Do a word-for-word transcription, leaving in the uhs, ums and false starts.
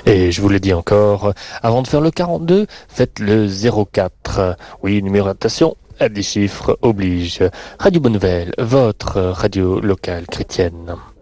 Et je vous l'ai dit encore, avant de faire le quarante-deux, faites le zéro quatre. Oui, numérotation à des chiffres oblige. Radio Bonne Nouvelle, votre radio locale chrétienne.